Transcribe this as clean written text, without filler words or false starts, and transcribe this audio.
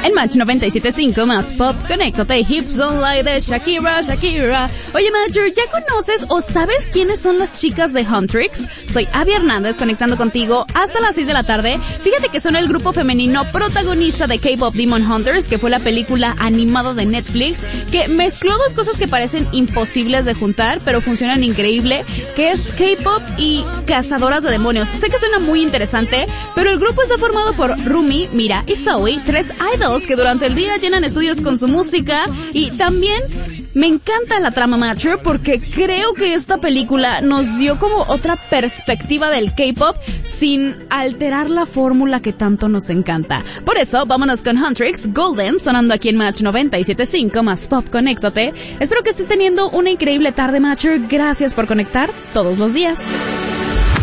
En Match 97.5 más pop, conéctate, Hips Don't Lie de Shakira. Oye, Matcher, ¿ya conoces o sabes quiénes son las chicas de Huntrix? Soy Abby Hernández, conectando contigo hasta las 6 de la tarde. Fíjate que son el grupo femenino protagonista de K-Pop Demon Hunters, que fue la película animada de Netflix, que mezcló dos cosas que parecen imposibles de juntar, pero funcionan increíble, que es K-Pop y cazadoras de demonios. Sé que suena muy interesante, pero el grupo está formado por Rumi, Mira y Zoe, 3 idols que durante el día llenan estudios con su música. Y también me encanta la trama, Matcher, porque creo que esta película nos dio como otra perspectiva del K-Pop sin alterar la fórmula que tanto nos encanta. Por eso, vámonos con Huntrix, Golden, sonando aquí en Match 97.5 más pop, conéctate. Espero que estés teniendo una increíble tarde, Matcher. Gracias por conectar todos los días.